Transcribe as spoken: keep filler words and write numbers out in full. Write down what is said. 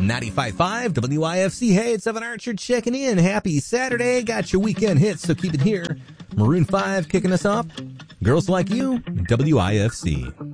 ninety-five point five W I F C. Hey, it's Evan Archer checking in. Happy Saturday. Got your weekend hits, so keep it here. Maroon five kicking us off. Girls Like You, W I F C.